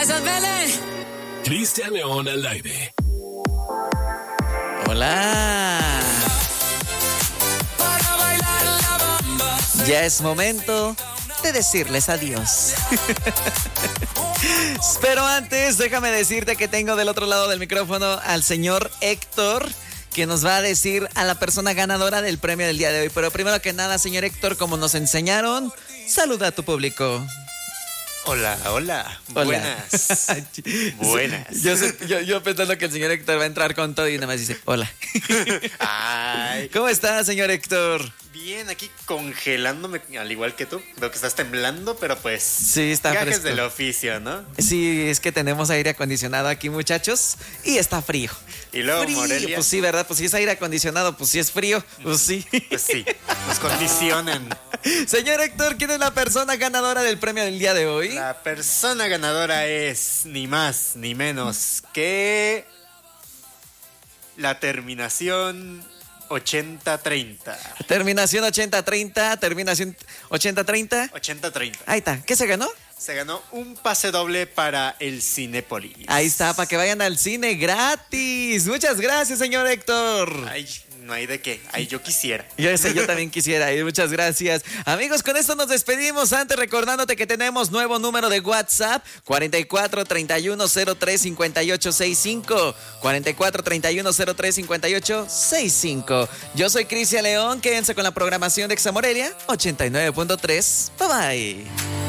Cristian León al aire. Hola. Ya es momento de decirles adiós. Pero antes, déjame decirte que tengo del otro lado del micrófono al señor Héctor, que nos va a decir a la persona ganadora del premio del día de hoy. Pero primero que nada, señor Héctor, como nos enseñaron, saluda a tu público. Hola. Buenas. Buenas. Yo pensando que el señor Héctor va a entrar con todo y nada más dice, hola. Ay. ¿Cómo está, señor Héctor? Bien, aquí congelándome, al igual que tú. Veo que estás temblando, pero pues... Sí, está gajes fresco. del oficio, ¿no? Sí, es que tenemos aire acondicionado aquí, muchachos, y está frío. Y luego Frío, Morelia. pues sí, ¿verdad? Pues si es aire acondicionado, pues si es frío, pues sí. Pues sí, nos condicionan. Señor Héctor, ¿quién es la persona ganadora del premio del día de hoy? La persona ganadora es ni más ni menos que... la terminación 8030. Terminación 8030, terminación 8030. 8030. Ahí está, ¿qué se ganó? Se ganó un pase doble para el Cinépolis. Ahí está, para que vayan al cine gratis. Muchas gracias, señor Héctor. Ay, no hay de qué. Ay, yo quisiera. Yo también quisiera ir, muchas gracias. Amigos, con esto nos despedimos. Antes recordándote que tenemos nuevo número de WhatsApp, 44 31 03 58 65. 44 31 03 58 65. Yo soy Cristian León, quédense con la programación de Exa Morelia 89.3. Bye bye.